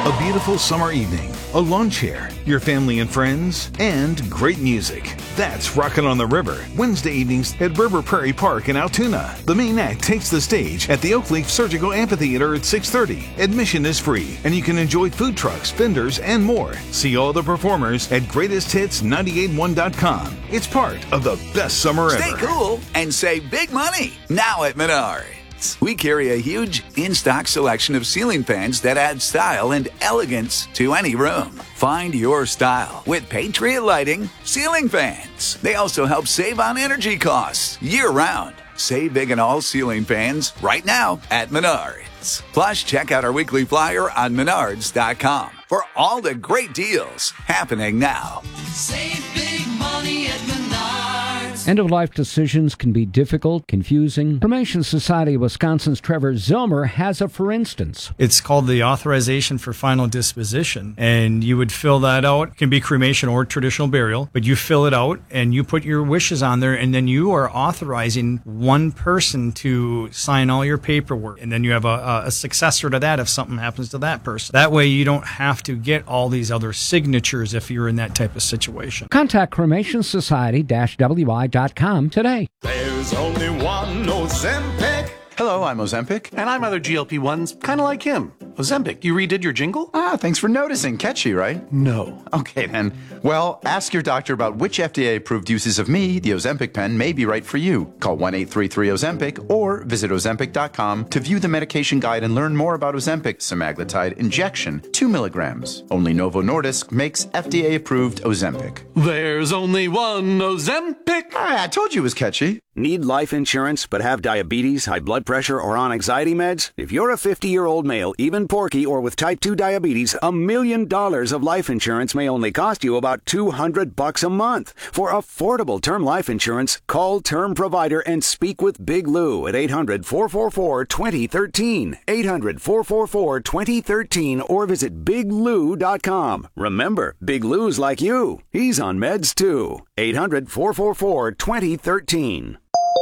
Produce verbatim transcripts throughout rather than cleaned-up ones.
A beautiful summer evening, a lawn chair, your family and friends, and great music. That's Rockin' on the River, Wednesday evenings at River Prairie Park in Altoona. The main act takes the stage at the Oakleaf Surgical Amphitheater at six thirty. Admission is free, and you can enjoy food trucks, vendors, and more. See all the performers at greatest hits nine eight one dot com. It's part of the best summer Stay ever. Stay cool and save big money now at Menards. We carry a huge in-stock selection of ceiling fans that add style and elegance to any room. Find your style with Patriot Lighting ceiling fans. They also help save on energy costs year-round. Save big on all ceiling fans right now at Menards. Plus, check out our weekly flyer on menards dot com for all the great deals happening now. Save big money at Menards. End-of-life decisions can be difficult, confusing. Cremation Society of Wisconsin's Trevor Zilmer has a for instance. It's called the Authorization for Final Disposition, and you would fill that out. It can be cremation or traditional burial, but you fill it out and you put your wishes on there, and then you are authorizing one person to sign all your paperwork, and then you have a, a successor to that if something happens to that person. That way you don't have to get all these other signatures if you're in that type of situation. Contact cremation society dash w i dot com today. There's only one Ozempic. Hello, I'm Ozempic. And I'm other G L P ones, kind of like him. Ozempic, you redid your jingle? Ah, thanks for noticing. Catchy, right? No. Okay, then. Well, ask your doctor about which F D A-approved uses of me, the Ozempic pen, may be right for you. Call one eight three three Ozempic or visit ozempic dot com to view the medication guide and learn more about Ozempic semaglutide injection, two milligrams. Only Novo Nordisk makes F D A-approved Ozempic. There's only one Ozempic. Ah, I told you it was catchy. Need life insurance but have diabetes, high blood pressure, or on anxiety meds? If you're a fifty-year-old male, even porky, or with type two diabetes, a million dollars of life insurance may only cost you about two hundred bucks a month. For affordable term life insurance, call Term Provider and speak with Big Lou at eight hundred, four four four, two zero one three, eight hundred, four four four, two zero one three, or visit big lou dot com. Remember, Big Lou's like you. He's on meds too. eight hundred, four four four, two zero one three.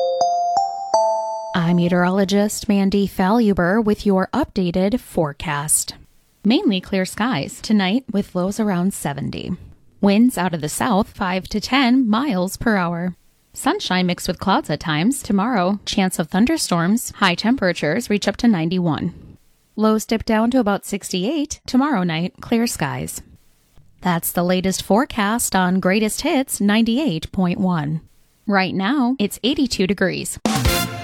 I'm meteorologist Mandy Faluber with your updated forecast. Mainly clear skies tonight with lows around seventy. Winds out of the south five to ten miles per hour. Sunshine mixed with clouds at times. Tomorrow, chance of thunderstorms. High temperatures reach up to ninety-one. Lows dip down to about sixty-eight. Tomorrow night, clear skies. That's the latest forecast on Greatest Hits ninety-eight point one. Right now, it's eighty-two degrees.